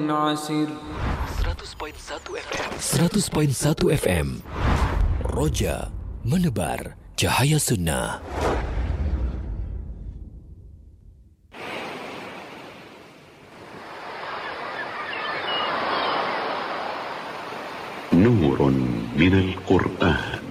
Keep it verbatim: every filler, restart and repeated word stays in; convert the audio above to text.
عسر. seratus perpuluhan satu F M. seratus perpuluhan satu F M. Roja menebar cahaya sunnah. نور من القرآن.